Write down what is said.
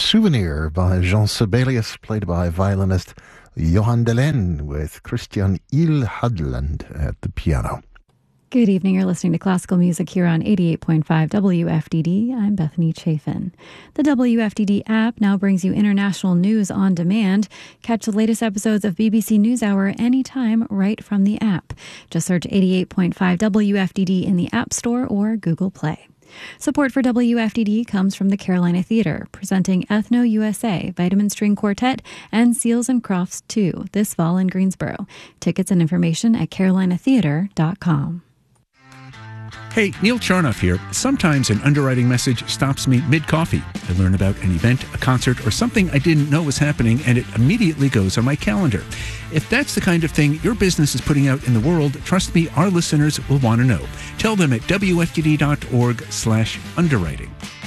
Souvenir by Jean Sibelius, played by violinist Johan Delen, with Christian Ilhadland at the piano. Good evening. You're listening to classical music here on 88.5 WFDD. I'm Bethany Chafin. The WFDD app now brings you international news on demand. Catch the latest episodes of BBC NewsHour anytime right from the app. Just search 88.5 WFDD in the App Store or Google Play. Support for WFDD comes from the Carolina Theater, presenting Ethno USA, Vitamin String Quartet, and Seals and Crofts 2 this fall in Greensboro. Tickets and information at carolinatheater.com. Hey, Neil Charnoff here. Sometimes an underwriting message stops me mid-coffee. I learn about an event, a concert, or something I didn't know was happening, and it immediately goes on my calendar. If that's the kind of thing your business is putting out in the world, trust me, our listeners will want to know. Tell them at wfdd.org/underwriting.